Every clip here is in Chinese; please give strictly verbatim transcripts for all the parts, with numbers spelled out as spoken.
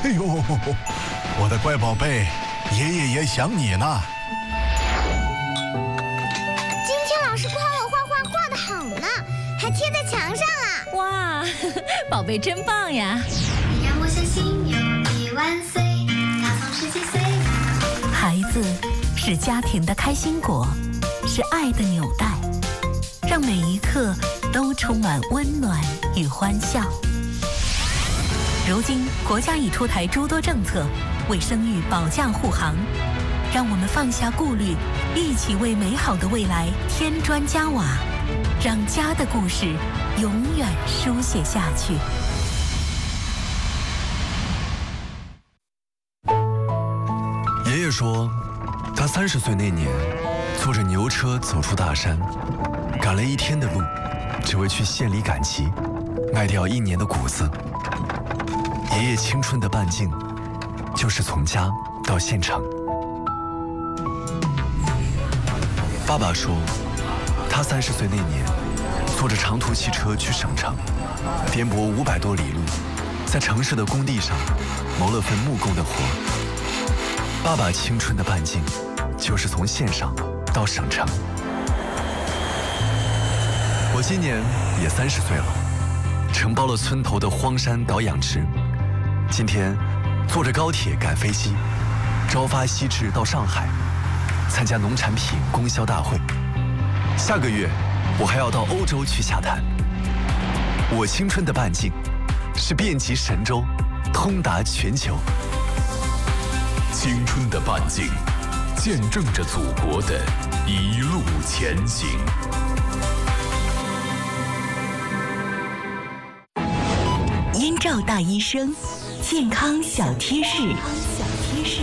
哎呦，我的乖宝贝，爷爷也想你呢。 今天老师夸我画画画得好呢，还贴在墙上啊！ 哇，宝贝真棒呀！ 你让我相信有你万岁，他从十几岁。 孩子是家庭的开心果，是爱的纽带，让每一刻都充满温暖与欢笑。如今，国家已出台诸多政策，为生育保驾护航。让我们放下顾虑，一起为美好的未来添砖加瓦，让家的故事永远书写下去。 爷爷说，他三十岁那年，坐着牛车走出大山，赶了一天的路，只为去县里赶集，卖掉一年的谷子。爷爷青春的半径，就是从家到县城。爸爸说，他三十岁那年，坐着长途汽车去省城，颠簸五百多里路，在城市的工地上谋了份木工的活。爸爸青春的半径，就是从县上到省城。我今年也三十岁了，承包了村头的荒山岛养殖。今天坐着高铁赶飞机，朝发夕至到上海，参加农产品供销大会。下个月我还要到欧洲去洽谈。我青春的半径是遍及神州，通达全球。 青春的半径，见证着祖国的一路前行。 燕赵大医生，健康小贴士。小贴士。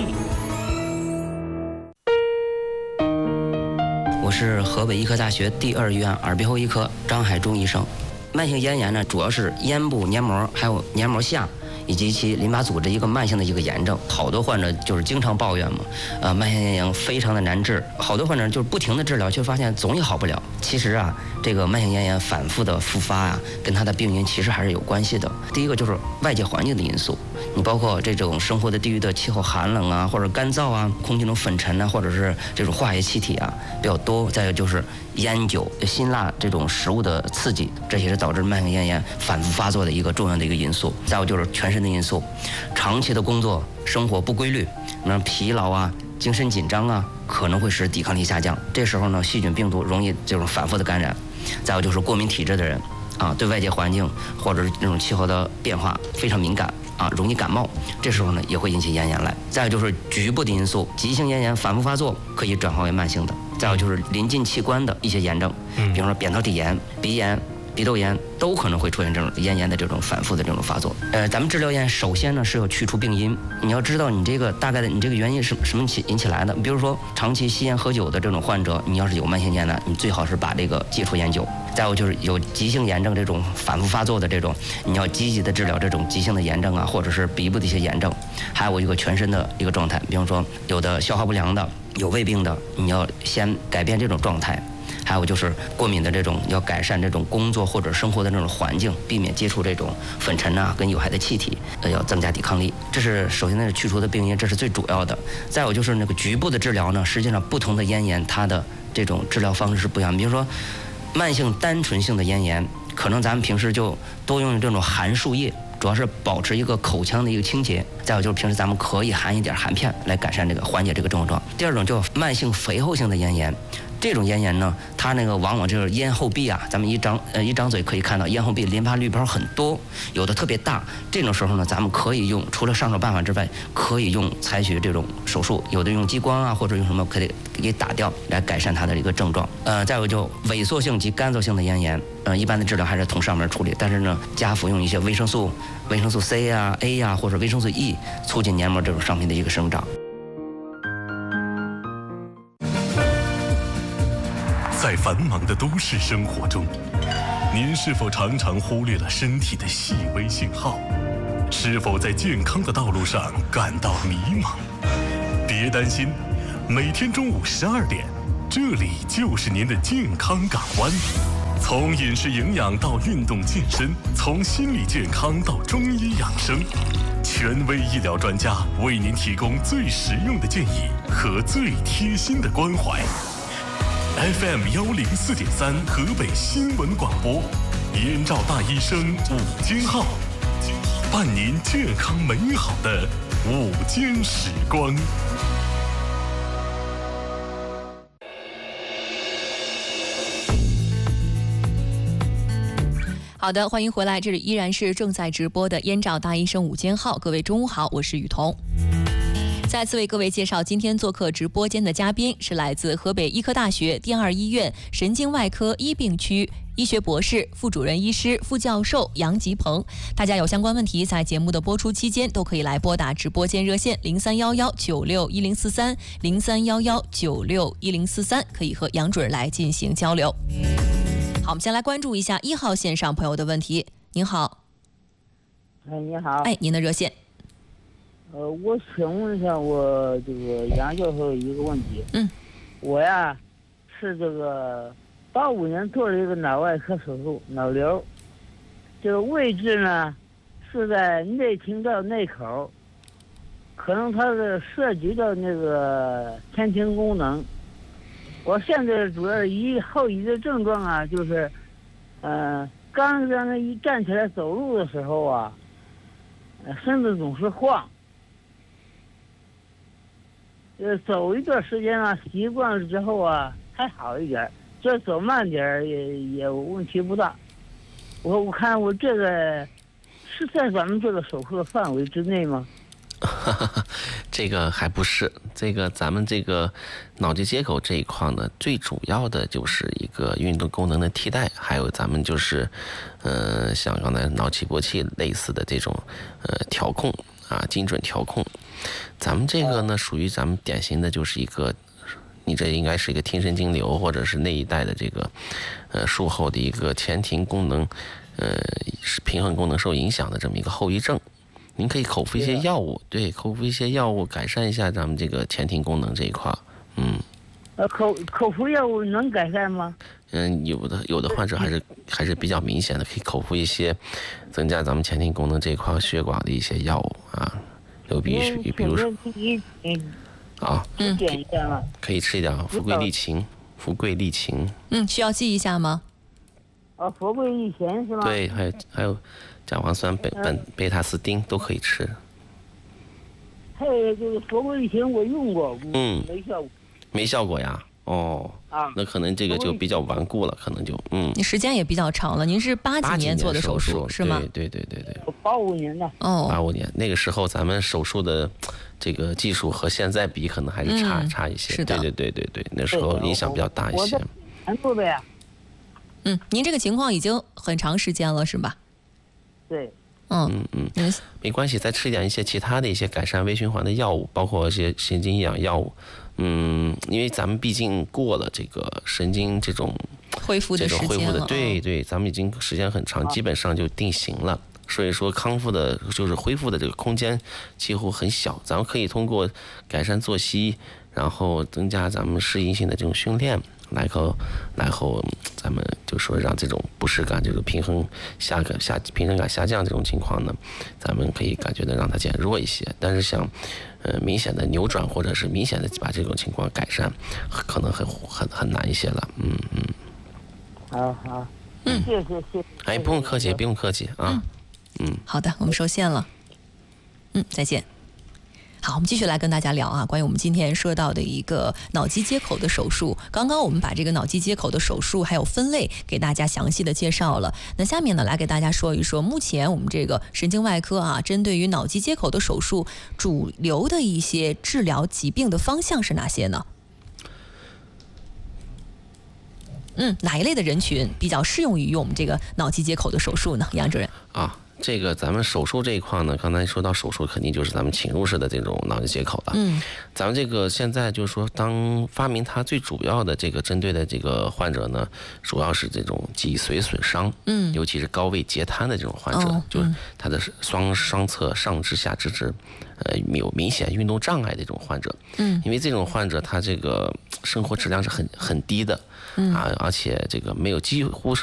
我是河北医科大学第二医院耳鼻喉医科张海忠医生。慢性咽炎呢，主要是咽部黏膜还有黏膜下以及其淋巴组织一个慢性的一个炎症。好多患者就是经常抱怨嘛，呃，慢性咽炎非常的难治，好多患者就是不停的治疗，却发现总也好不了。其实啊，这个慢性咽炎反复的复发啊，跟它的病因其实还是有关系的。第一个就是外界环境的因素，你包括这种生活的地域的气候寒冷啊，或者干燥啊，空气中粉尘啊，或者是这种化学气体啊比较多。再有就是烟酒、辛辣这种食物的刺激，这也是导致慢性咽炎反复发作的一个重要的一个因素。再有就是全身的因素，长期的工作生活不规律，那疲劳啊、精神紧张啊，可能会使抵抗力下降。这时候呢，细菌病毒容易这种反复的感染。再有就是过敏体质的人啊，对外界环境或者是这种气候的变化非常敏感啊，容易感冒，这时候呢也会引起咽炎来。再有就是局部的因素，急性咽炎反复发作可以转化为慢性的。再有就是临近器官的一些炎症，比如说扁桃体炎、鼻炎、鼻窦炎都可能会出现这种咽炎的这种反复的这种发作。呃，咱们治疗咽，首先呢是要去除病因，你要知道你这个大概的你这个原因是什么起引起来的。比如说长期吸烟喝酒的这种患者，你要是有慢性咽呢，你最好是把这个戒除烟酒。再有就是有急性炎症这种反复发作的这种，你要积极的治疗这种急性的炎症啊，或者是鼻部的一些炎症。还有一个全身的一个状态，比方说有的消化不良的、有胃病的，你要先改变这种状态。还有就是过敏的这种，要改善这种工作或者生活的这种环境，避免接触这种粉尘啊跟有害的气体，呃，要增加抵抗力。这是首先呢是去除的病因，这是最主要的。再有就是那个局部的治疗呢，实际上不同的咽炎它的这种治疗方式是不一样。比如说慢性单纯性的咽炎，可能咱们平时就多用这种含漱液，主要是保持一个口腔的一个清洁。再有就是平时咱们可以含一点含片来改善这个缓解这个症状。第二种叫慢性肥厚性的咽炎，这种咽炎呢，它那个往往就是咽后壁啊，咱们一张呃一张嘴可以看到咽后壁淋巴滤泡很多，有的特别大。这种时候呢，咱们可以用除了上手办法之外，可以用采取这种手术，有的用激光啊，或者用什么可以给打掉来改善它的一个症状。呃，再有就萎缩性及干燥性的咽炎，呃，一般的治疗还是从上面处理，但是呢，加服用一些维生素、维生素 C 啊、A 呀、啊、或者维生素 E， 促进黏膜这种上皮的一个生长。 在繁忙的都市生活中，您是否常常忽略了身体的细微信号？是否在健康的道路上感到迷茫？别担心，每天中午十二点，这里就是您的健康港湾。 从饮食营养到运动健身，从心理健康到中医养生，权威医疗专家为您提供最实用的建议和最贴心的关怀。F M 幺零四点三河北新闻广播，燕赵大医生午间号，伴您健康美好的午间时光。 好的，欢迎回来，这里依然是正在直播的燕赵大医生午间号。各位中午好，我是雨桐。再次为各位介绍今天做客直播间的嘉宾是来自河北医科大学第二医院神经外科医病区医学博士、副主任医师、副教授杨吉鹏。大家有相关问题，在节目的播出期间都可以来拨打直播间热线零三幺幺九六一零四三零三幺幺九六一零四三，可以和杨主任来进行交流。好，我们先来关注一下一号线上朋友的问题。您好。 哎，你好。 哎，您的热线。 呃，我请问一下我这个杨教授一个问题。 嗯。 我呀，是这个八五年做了一个脑外科手术，脑瘤。这个位置呢是在内听道内口，可能它是涉及到那个前庭功能。我现在主要一后遗的症状啊，就是，呃，刚刚才一站起来走路的时候啊，身子总是晃。呃，走一段时间啊，习惯了之后啊，还好一点。这走慢点也也问题不大。我我看我这个是在咱们这个手术的范围之内吗？ 这个还不是，这个咱们这个脑际接口这一块呢，最主要的就是一个运动功能的替代，还有咱们就是，呃，像刚才脑起搏器类似的这种呃调控啊，精准调控。咱们这个呢，属于咱们典型的就是一个，你这应该是一个听神经瘤或者是那一带的这个呃术后的一个前庭功能呃平衡功能受影响的这么一个后遗症。您可以口服一些药物，对，口服一些药物改善一下咱们这个前庭功能这一块，嗯。 呃，口口服药物能改善吗？ 嗯，有的有的患者还是还是比较明显的，可以口服一些增加咱们前庭功能这一块血管的一些药物啊，有比比如说啊， 嗯，点一下吗？ 可以吃一点福贵利嗪，福贵利嗪。 嗯，需要记一下吗？ 哦，福贵利嗪是吗？ 对，还有还有。甲磺酸苯苯贝塔斯汀都可以吃。 还有这个福贵利嗪我用过，嗯，没效果。 没效果呀？哦，啊，那可能这个就比较顽固了，可能就嗯。 你时间也比较长了，您是八几年做的手术是吗？ 对对对对对。 八五年的。 哦。 八五年那个时候，咱们手术的这个技术和现在比，可能还是差、嗯、差一些。 是的。 对对对对对，那时候影响比较大一些。 难做的呀。 嗯，您这个情况已经很长时间了，是吧？ 对， 嗯嗯嗯，没关系，再吃一点一些其他的一些改善微循环的药物，包括一些神经营养药物。嗯，因为咱们毕竟过了这个神经这种恢复的时间了， 这种恢复的，对对，咱们已经时间很长，基本上就定型了。所以说康复的，就是恢复的这个空间几乎很小。咱们可以通过改善作息，然后增加咱们适应性的这种训练。来后，来后，咱们就说让这种不适感、这种平衡下感下平衡感下降这种情况呢，咱们可以感觉的让它减弱一些。但是想，呃，明显的扭转或者是明显的把这种情况改善，可能很很很难一些了。嗯嗯。 好好，嗯，谢谢谢谢。 哎，不用客气，不用客气啊。嗯。嗯好的，我们收线了。嗯，再见。好，我们继续来跟大家聊啊，关于我们今天说到的一个脑机接口的手术。刚刚我们把这个脑机接口的手术还有分类给大家详细的介绍了。那下面呢，来给大家说一说，目前我们这个神经外科啊，针对于脑机接口的手术，主流的一些治疗疾病的方向是哪些呢？嗯，哪一类的人群比较适用于用我们这个脑机接口的手术呢？杨主任啊。这个咱们手术这一块呢，刚才说到手术，肯定就是咱们侵入式的这种脑机接口了。嗯，咱们这个现在就是说，当发明它最主要的这个针对的这个患者呢，主要是这种脊髓损伤，嗯，尤其是高位截瘫的这种患者，哦、就是他的双双侧上肢、下肢肢，呃，有明显运动障碍的这种患者。嗯，因为这种患者他这个生活质量是很很低的。嗯啊，而且这个没有几乎是